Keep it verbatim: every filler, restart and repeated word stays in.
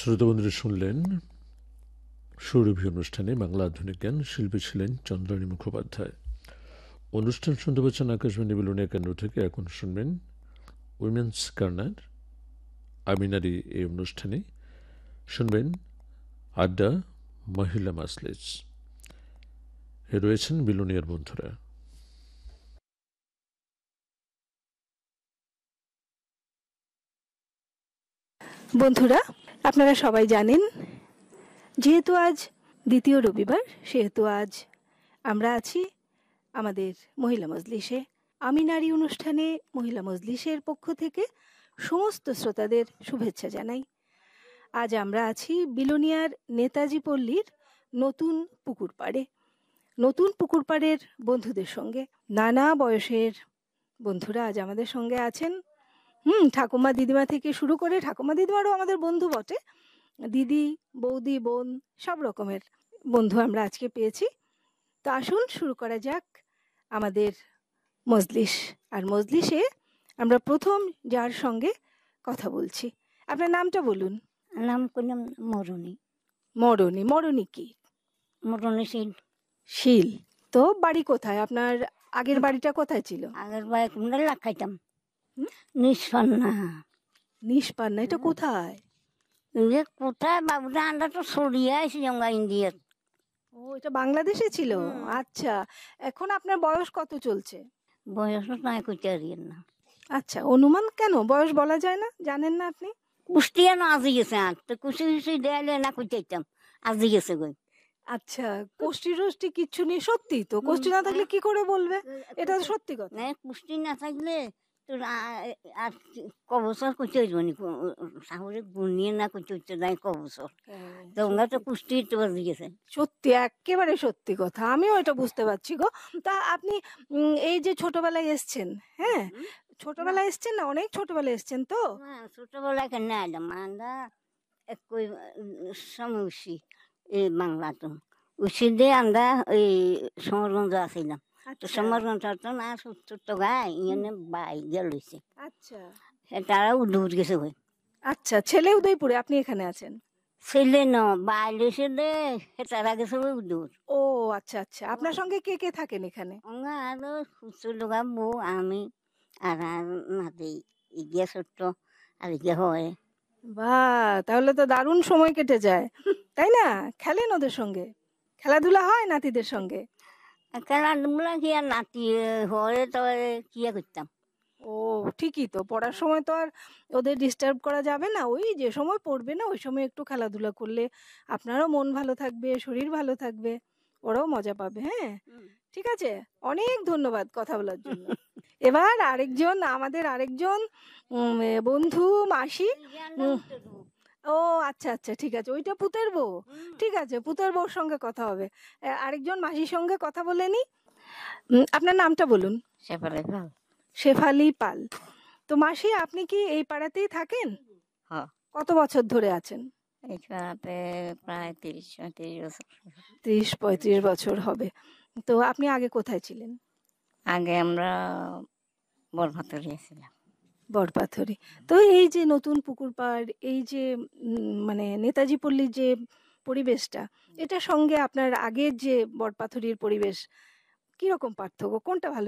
শ্রোতাবন্ধুরা শুনলেন সুরভি অনুষ্ঠানে বাংলা আধুনিক গান। শিল্পী ছিলেন চন্দ্রাণী মুখোপাধ্যায়। অনুষ্ঠান শুনতে পাচ্ছেন আকাশবাণী বিলুনিয়া কেন্দ্র থেকে। এখন শুনবেন উইমেন্স কর্নার আমিনারি। এই অনুষ্ঠানে শুনবেন আড্ডা মহিলা মাজলিস। এ রয়েছেন বিলুনিয়ার বন্ধুরা। বন্ধুরা, আপনারা সবাই জানেন, যেহেতু আজ দ্বিতীয় রবিবার, সেহেতু আজ আমরা আছি আমাদের মহিলা মজলিসে। আমি নারী অনুষ্ঠানে মহিলা মজলিসের পক্ষ থেকে সমস্ত শ্রোতাদের শুভেচ্ছা জানাই। আজ আমরা আছি বিলোনিয়ার নেতাজি পল্লীর নতুন পুকুর পাড়ে। নতুন পুকুর পাড়ের বন্ধুদের সঙ্গে নানা বয়সের বন্ধুরা আজ আমাদের সঙ্গে আছেন। হুম ঠাকুমা দিদিমা থেকে শুরু করে, ঠাকুমা দিদিমারও আমাদের বন্ধু বটে, দিদি বৌদি বোন সব রকমের বন্ধু আমরা আজকে পেয়েছি। তো আসুন শুরু করা যাক আমাদের মজলিস। আর মজলিসে আমরা প্রথম যার সঙ্গে কথা বলছি, আপনার নামটা বলুন। নাম করলাম মরণী। মরণী। মরণী কি? মরণী শীল। শীল। তো বাড়ি কোথায় আপনার? আগের বাড়িটা কোথায় ছিল? আগের বাড়ি কুমড়া লাগাইতাম নিষ্পান্না। নিষ্পান্না, এটা কোথায়? কোথায় বাবুটা? আমরা তো সরিয়ে আসি আমরা ইন্ডিয়ার। ও, এটা বাংলাদেশে ছিল। আচ্ছা, এখন আপনার বয়স কত চলছে? বয়স নাই করতে পারিয়েন না। আচ্ছা, অনুমান কেন? বয়স বলা যায় না, জানেন না আপনি? কুষ্টিয়া না আজি গেছে, আর তো কুষ্টি কুষ্টি দেয়ালে না করতে চাইতাম, আজি গেছে গই। আচ্ছা, কোষ্টি টোষ্টি কিচ্ছু নেই? সত্যি তো, কোষ্টি না থাকলে কি করে বলবে? এটা সত্যি কথা। না, কুষ্টি না থাকলে তোর আর কবছর করতে হইব নি, শহরে বুনিয়ে না করতে হচ্ছে নাই কবছর। তোমরা তো কুষ্টি তো বাজি গেছে। সত্যি, একেবারে সত্যি কথা, আমিও এটা বুঝতে পারছি গো। তা আপনি এই যে ছোটবেলায় এসছেন, হ্যাঁ ছোটবেলায় এসছেন না? অনেক ছোটবেলায় এসছেন তো? হ্যাঁ, ছোটবেলায় কেন এলাম আমরা একই সমস্যি এই বাংলা তো উসি দিয়ে আমরা ওই সমরগঞ্জ আসিলাম। তো সমরগঞ্জ তো না ছোট্ট গায়ে ইয়ে বাই গেলছে। আচ্ছা, তারা উদ্দূর গেছে হয়ে। আচ্ছা, ছেলে উদয়পুরে, আপনি এখানে আছেন? ছেলে ন বাইরে ছেলে, তারা গেছে ওই উদ্দূর। ও আচ্ছা আচ্ছা, আপনার সঙ্গে কে কে থাকেন এখানে? আরো ছোটগা বউ, আমি আর নাতি গিয়ে ছোট্ট আর গিয়ে হয়। বাহ, তাহলে তো দারুণ সময় কেটে যায়, তাই না? খেলেন ওদের সঙ্গে? খেলাধুলা হয় নাতিদের সঙ্গে? খেলাধুলা কি আর নাতি হয়ে তো কি করতাম। ও ঠিকই তো, পড়ার সময় তো আর ওদের ডিস্টার্ব করা যাবে না। ওই যে সময় পড়বে না ওই সময় একটু খেলাধুলা করলে আপনারও মন ভালো থাকবে, শরীর ভালো থাকবে, ওরাও মজা পাবে। হ্যাঁ ঠিক আছে, অনেক ধন্যবাদ কথা বলার জন্য। এবার আরেকজন, আমাদের আরেকজন বন্ধু মাসি। ও আচ্ছা আচ্ছা, ঠিক আছে, ওইটা পুতের বউ। ঠিক আছে, পুতের বউর সঙ্গে কথা হবে। আরেকজন মাসির সঙ্গে কথা বলে নি। আপনার নামটা বলুন। শেফালি পাল। শেফালি পাল। তো মাসি, আপনি কি এই পাড়াতেই থাকেন? হ্যাঁ। কত বছর ধরে আছেন? এই পাড়াতে প্রায় তিরিশ পঁয়ত্রিশ বছর। ত্রিশ পঁয়ত্রিশ বছর হবে। তো আপনি আগে কোথায় ছিলেন? আগে আমরা বরপাথরে ছিলাম। বরপাথরে। তো এই যে নতুন পুকুর পাড়, এই যে মানে নেতাজি পল্লীর যে পরিবেশটা, এটার সঙ্গে আপনার আগের যে বরপাথরের পরিবেশ, কিরকম পার্থক্য? কোনটা ভালো